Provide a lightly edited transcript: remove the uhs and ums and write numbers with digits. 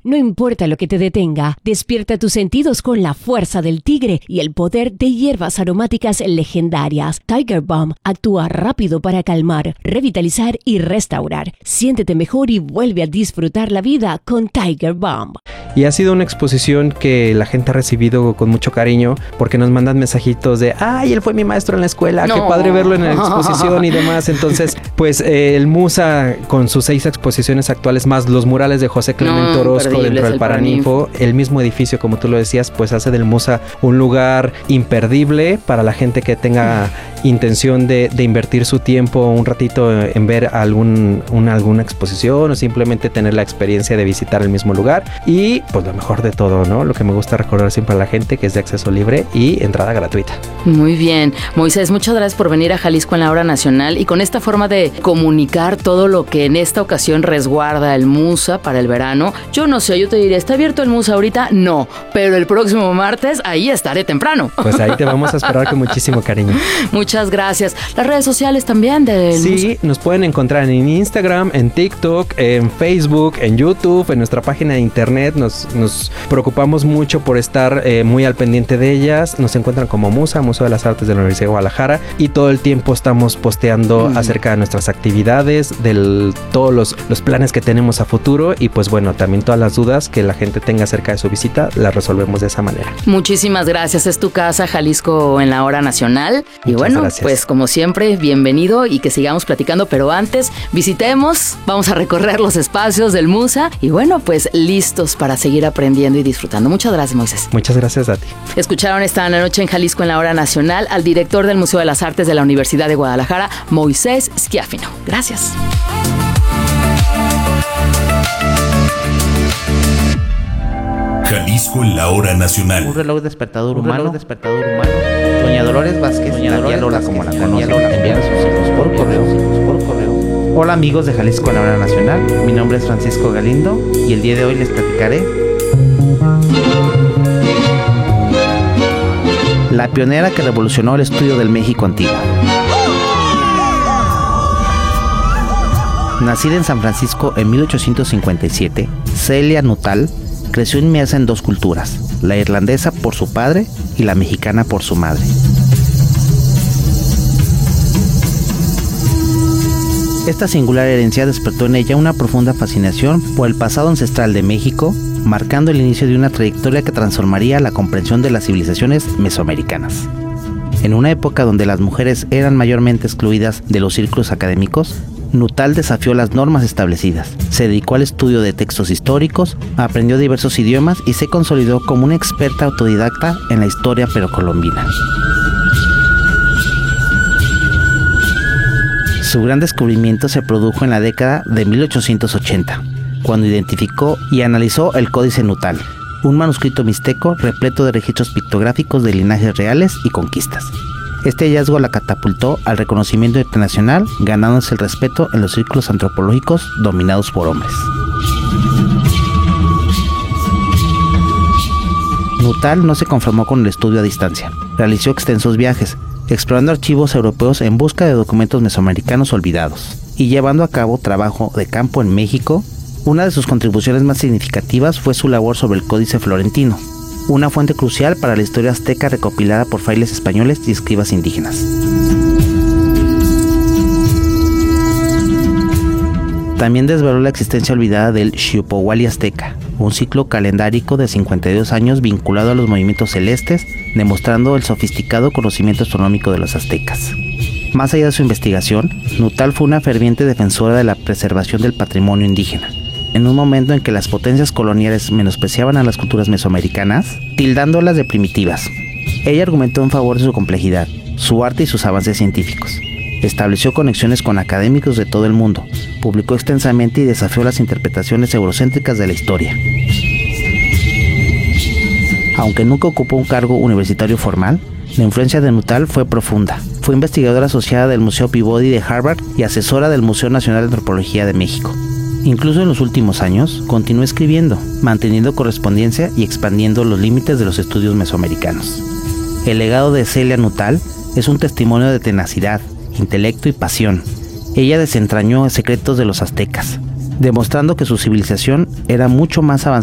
No importa lo que te detenga, despierta tus sentidos con la fuerza del tigre y el poder de hierbas aromáticas legendarias. Tiger Balm actúa rápido para calmar, revitalizar y restaurar. Siéntete mejor y vuelve a disfrutar la vida con Tiger Balm. Y ha sido una exposición que la gente ha recibido con mucho cariño porque nos mandan mensajitos de ¡ay, él fue mi maestro en la escuela! ¡Qué padre verlo en la exposición y demás! Entonces, pues el Musa con sus 6 exposiciones actuales más los murales de José Clemente Orozco dentro del Paraninfo, el mismo edificio, como tú lo decías, pues hace del Musa un lugar imperdible para la gente que tenga intención de invertir su tiempo un ratito en ver alguna exposición o simplemente tener la experiencia de visitar el mismo lugar. Y pues lo mejor de todo, ¿no? Lo que me gusta recordar siempre a la gente, que es de acceso libre y entrada gratuita. Muy bien. Moisés, muchas gracias por venir a Jalisco en la Hora Nacional y con esta forma de comunicar todo lo que en esta ocasión resguarda el Musa para el verano. Yo no sé, yo te diré, ¿está abierto el Musa ahorita? No, pero el próximo martes ahí estaré temprano. Pues ahí te vamos a esperar con muchísimo cariño. Muchas gracias. Las redes sociales también del Sí, Musa. nos pueden encontrar en Instagram, en TikTok, en Facebook, en YouTube, en nuestra página de internet. Nos preocupamos mucho por estar muy al pendiente de ellas. Nos encuentran como Musa, Museo de las Artes de la Universidad de Guadalajara, y todo el tiempo estamos posteando acerca de nuestras actividades, de todos los planes que tenemos a futuro, y pues bueno, también todas las dudas que la gente tenga acerca de su visita las resolvemos de esa manera. Muchísimas gracias. Es tu casa, Jalisco en la Hora Nacional. Y Muchas bueno, gracias. pues como siempre, bienvenido y que sigamos platicando, pero antes visitemos, vamos a recorrer los espacios del Musa y bueno, pues listos para seguir aprendiendo y disfrutando. Muchas gracias, Moisés. Muchas gracias a ti. Escucharon esta noche en Jalisco en la Hora Nacional al director del Museo de las Artes de la Universidad de Guadalajara, Moisés Schiaffino. Gracias. Jalisco en la Hora Nacional. Un reloj despertador humano. Doña Dolores Vázquez, la tía Lola como la conocen, enviar a sus hijos por correo. Hola amigos de Jalisco en la Hora Nacional, mi nombre es Francisco Galindo y el día de hoy les platicaré la pionera que revolucionó el estudio del México antiguo. Nacida en San Francisco en 1857, Celia Nuttall creció inmersa en dos culturas, la irlandesa por su padre y la mexicana por su madre. Esta singular herencia despertó en ella una profunda fascinación por el pasado ancestral de México, marcando el inicio de una trayectoria que transformaría la comprensión de las civilizaciones mesoamericanas. En una época donde las mujeres eran mayormente excluidas de los círculos académicos, Nuttall desafió las normas establecidas, se dedicó al estudio de textos históricos, aprendió diversos idiomas y se consolidó como una experta autodidacta en la historia precolombina. Su gran descubrimiento se produjo en la década de 1880, cuando identificó y analizó el Códice Nuttall, un manuscrito mixteco repleto de registros pictográficos de linajes reales y conquistas. Este hallazgo la catapultó al reconocimiento internacional, ganándose el respeto en los círculos antropológicos dominados por hombres. Nuttall no se conformó con el estudio a distancia. Realizó extensos viajes, explorando archivos europeos en busca de documentos mesoamericanos olvidados y llevando a cabo trabajo de campo en México. Una de sus contribuciones más significativas fue su labor sobre el Códice Florentino, una fuente crucial para la historia azteca recopilada por frailes españoles y escribas indígenas. También desveló la existencia olvidada del Xiuhpohualli azteca, un ciclo calendárico de 52 años vinculado a los movimientos celestes, demostrando el sofisticado conocimiento astronómico de los aztecas. Más allá de su investigación, Nuttall fue una ferviente defensora de la preservación del patrimonio indígena, en un momento en que las potencias coloniales menospreciaban a las culturas mesoamericanas, tildándolas de primitivas. Ella argumentó en favor de su complejidad, su arte y sus avances científicos. Estableció conexiones con académicos de todo el mundo, publicó extensamente y desafió las interpretaciones eurocéntricas de la historia. Aunque nunca ocupó un cargo universitario formal, la influencia de Nuttall fue profunda. Fue investigadora asociada del Museo Peabody de Harvard y asesora del Museo Nacional de Antropología de México. Incluso en los últimos años, continuó escribiendo, manteniendo correspondencia y expandiendo los límites de los estudios mesoamericanos. El legado de Celia Nuttall es un testimonio de tenacidad, intelecto y pasión. Ella desentrañó secretos de los aztecas, demostrando que su civilización era mucho más avanzada